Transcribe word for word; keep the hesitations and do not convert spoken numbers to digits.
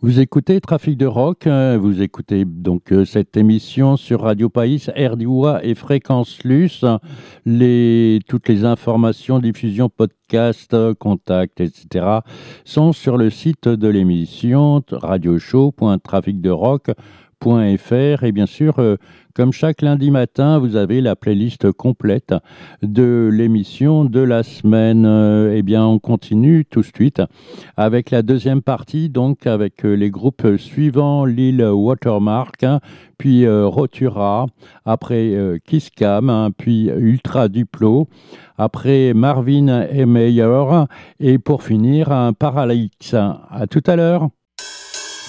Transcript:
Vous écoutez Trafic de Rock, euh, vous écoutez donc euh, cette émission sur Radio Païs, R D O A et Fréquence Luce. Les, toutes les informations, diffusion, podcast, euh, contact, et cetera sont sur le site de l'émission radioshow point trafic de rock point f r et bien sûr, euh, comme chaque lundi matin, vous avez la playlist complète de l'émission de la semaine. Euh, eh bien, on continue tout de suite avec la deuxième partie, donc avec euh, les groupes suivants, Lille Watermark, hein, puis euh, Rotura, après euh, Kiss Cam, hein, puis Ultra Duplo, après Marvin et Meyer, et pour finir, un Paralyx. À tout à l'heure.